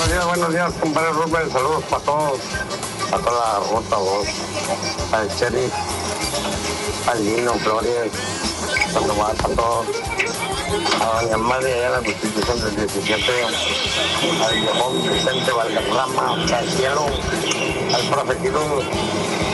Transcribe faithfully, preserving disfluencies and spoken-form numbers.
buenos días, buenos días, compadre Rubén. Saludos para todos, a toda la ruta, vos, al Cheri, al Lino, Flores, cuando vas a todos, a doña Madre allá en la Constitución del diecisiete, al viejón Vicente Valderrama, al cielo, al profetito